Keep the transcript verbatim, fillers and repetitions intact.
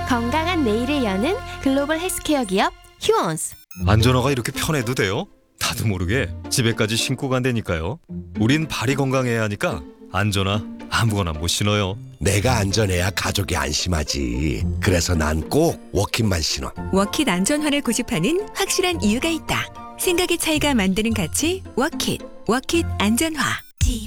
건강한 내일을 여는 글로벌 헬스케어 기업 휴원스. 안전화가 이렇게 편해도 돼요? 나도 모르게 집에까지 신고 간다니까요. 우린 발이 건강해야 하니까 안전화 아무거나 못 신어요. 내가 안전해야 가족이 안심하지. 그래서 난 꼭 워킷만 신어. 워킷 안전화를 고집하는 확실한 이유가 있다. 생각의 차이가 만드는 가치 워킷. 워킷 안전화.